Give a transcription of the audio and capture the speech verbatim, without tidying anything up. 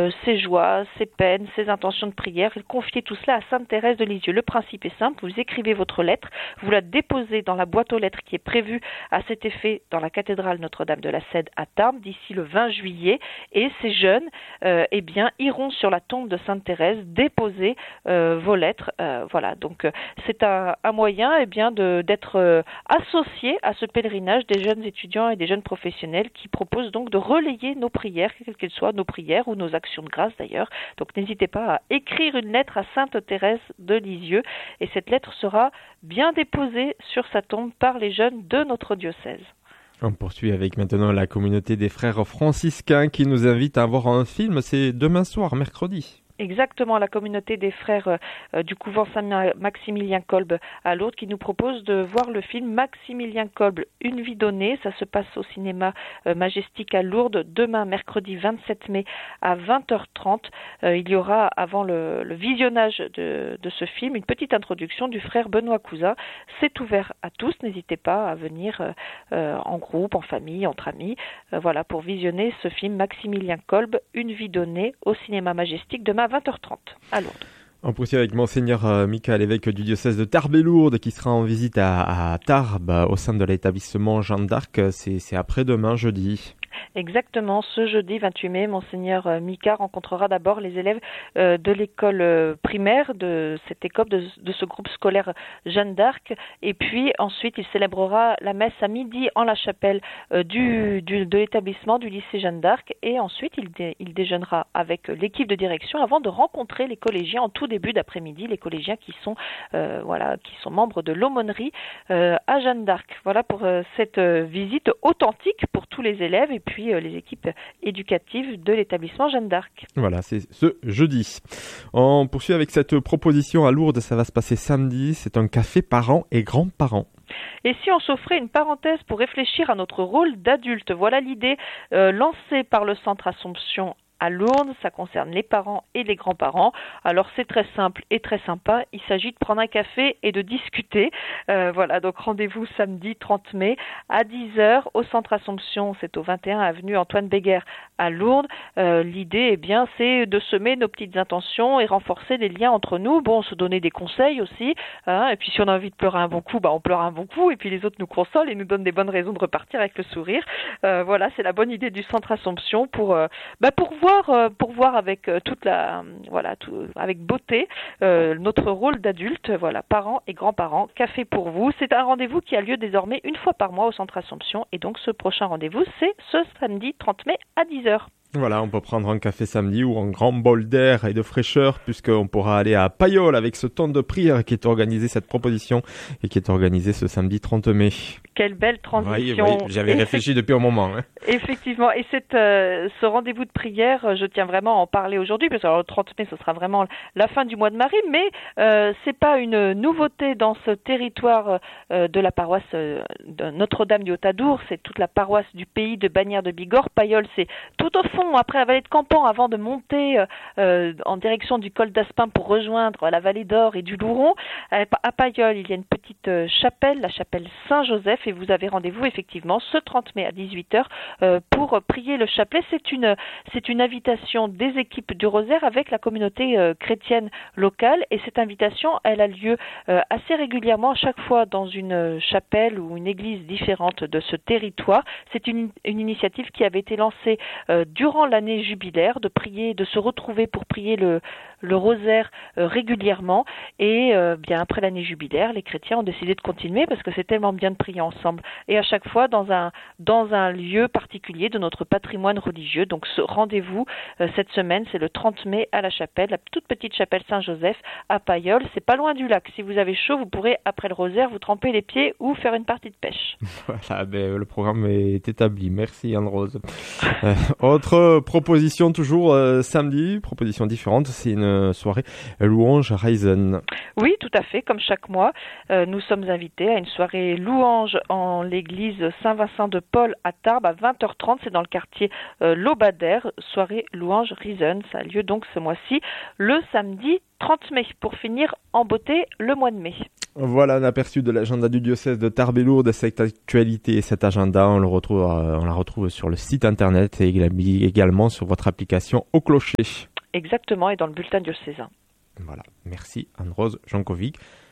euh, ses joies, ses peines, ses intentions de prière, et confier tout cela à Sainte Thérèse de Lisieux. Le principe est simple, vous écrivez votre lettre, vous la déposez dans la boîte aux lettres qui est prévue à cet effet dans la cathédrale Notre-Dame de la Cède à Tarbes d'ici le vingt juillet, et ces jeunes euh, eh bien, iront sur la tombe de Sainte Thérèse déposer euh, vos lettres. Euh, voilà, donc euh, c'est un, un moyen eh bien, de, d'être euh, associé à ce pèlerinage des jeunes étudiants et des jeunes professionnels qui proposent donc de relayer nos prières, quelles qu'elles soient, nos prières ou nos actions de grâce d'ailleurs. Donc n'hésitez pas à écrire une lettre à Sainte Thérèse de Lisieux, et cette lettre sera bien déposée sur sa tombe par les jeunes de notre diocèse. On poursuit avec maintenant la communauté des frères franciscains qui nous invite à voir un film. C'est demain soir, mercredi. Exactement, la communauté des frères euh, du couvent Saint-Maximilien Kolbe à Lourdes qui nous propose de voir le film Maximilien Kolbe, Une vie donnée. Ça se passe au cinéma euh, Majestic à Lourdes demain, mercredi vingt-sept mai à vingt heures trente. Euh, il y aura, avant le, le visionnage de, de ce film, une petite introduction du frère Benoît Cousin. C'est ouvert à tous, n'hésitez pas à venir euh, euh, en groupe, en famille, entre amis, euh, voilà, pour visionner ce film Maximilien Kolbe, Une vie donnée au cinéma Majestic demain à vingt heures trente à Lourdes. On poursuit avec Monseigneur euh, Michael, évêque du diocèse de Tarbes et Lourdes, qui sera en visite à, à Tarbes au sein de l'établissement Jeanne d'Arc. C'est, c'est après-demain, jeudi. Exactement, ce jeudi vingt-huit mai, Monseigneur Mika rencontrera d'abord les élèves euh, de l'école euh, primaire, de cette école, de, de ce groupe scolaire Jeanne d'Arc, et puis ensuite il célébrera la messe à midi en la chapelle euh, du, du, de l'établissement du lycée Jeanne d'Arc, et ensuite il, dé, il déjeunera avec l'équipe de direction avant de rencontrer les collégiens en tout début d'après-midi, les collégiens qui sont, euh, voilà, qui sont membres de l'aumônerie euh, à Jeanne d'Arc. Voilà pour euh, cette euh, visite authentique pour tous les élèves, et puis euh, les équipes éducatives de l'établissement Jeanne d'Arc. Voilà, c'est ce jeudi. On poursuit avec cette proposition à Lourdes, ça va se passer samedi, c'est un café parents et grands-parents. Et si on s'offrait une parenthèse pour réfléchir à notre rôle d'adulte? Voilà l'idée euh, lancée par le Centre Assomption à Lourdes, ça concerne les parents et les grands-parents. Alors c'est très simple et très sympa, il s'agit de prendre un café et de discuter. Euh, voilà, donc rendez-vous samedi trente mai à dix heures au Centre Assomption, c'est au vingt et un avenue Antoine Béguer à Lourdes. Euh, l'idée, eh bien, c'est de semer nos petites intentions et renforcer les liens entre nous. Bon, se donner des conseils aussi, hein, et puis si on a envie de pleurer un bon coup, bah on pleure un bon coup, et puis les autres nous consolent et nous donnent des bonnes raisons de repartir avec le sourire. Euh, voilà, c'est la bonne idée du Centre Assomption pour, euh, bah, pour voir pour voir avec toute la voilà tout, avec beauté euh, notre rôle d'adulte, voilà, parents et grands-parents. Café pour vous, c'est un rendez-vous qui a lieu désormais une fois par mois au Centre Assomption, et donc ce prochain rendez-vous c'est ce samedi trente mai à dix heures. Voilà, on peut prendre un café samedi ou un grand bol d'air et de fraîcheur, puisqu'on pourra aller à Payolle avec ce temps de prière qui est organisé, cette proposition, et qui est organisée ce samedi trente mai. Quelle belle transition. Oui, oui, j'avais Effect... réfléchi depuis un moment. Hein. Effectivement, et cette, euh, ce rendez-vous de prière, je tiens vraiment à en parler aujourd'hui, parce que alors, le trente mai, ce sera vraiment la fin du mois de Marie, mais euh, c'est pas une nouveauté dans ce territoire euh, de la paroisse euh, de Notre-Dame du Haut-Adour, c'est toute la paroisse du pays de Bagnères de Bigorre. Payolle, c'est tout au fond, après la vallée de Campan, avant de monter euh, en direction du col d'Aspin pour rejoindre la vallée d'Or et du Louron. À Payolle, il y a une petite euh, chapelle, la chapelle Saint-Joseph, et vous avez rendez-vous effectivement ce trente mai à dix-huit heures euh, pour prier le chapelet. C'est une, c'est une invitation des équipes du Rosaire avec la communauté euh, chrétienne locale, et cette invitation, elle a lieu euh, assez régulièrement, à chaque fois dans une chapelle ou une église différente de ce territoire. C'est une, une initiative qui avait été lancée euh, durant l'année jubilaire, de prier, de se retrouver pour prier le, le rosaire euh, régulièrement, et euh, bien après l'année jubilaire, les chrétiens ont décidé de continuer parce que c'est tellement bien de prier ensemble, et à chaque fois dans un, dans un lieu particulier de notre patrimoine religieux. Donc ce rendez-vous euh, cette semaine, c'est le trente mai à la chapelle, la toute petite chapelle Saint-Joseph à Payolle. C'est pas loin du lac. Si vous avez chaud, vous pourrez après le rosaire vous tremper les pieds ou faire une partie de pêche. Voilà, ben, le programme est établi. Merci Anne-Rose. euh, autre proposition toujours euh, samedi, proposition différente, c'est une soirée louange Risen. Oui, tout à fait, comme chaque mois, euh, nous sommes invités à une soirée louange en l'église Saint-Vincent de Paul à Tarbes à vingt heures trente, c'est dans le quartier euh, Lobadère, soirée louange Risen. Ça a lieu donc ce mois-ci, le samedi trente mai pour finir en beauté le mois de mai. Voilà un aperçu de l'agenda du diocèse de Tarbes-Lourdes. Cette actualité et cet agenda, on le retrouve, on la retrouve sur le site internet et également sur votre application Au Clocher. Exactement, et dans le bulletin diocésain. Voilà, merci Anne-Rose Jankovic.